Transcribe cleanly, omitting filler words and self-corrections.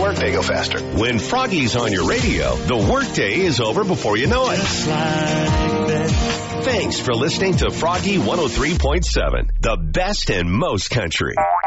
workday go faster. When Froggy's on your radio, the workday is over before you know it. Thanks for listening to Froggy 103.7, the best in most country.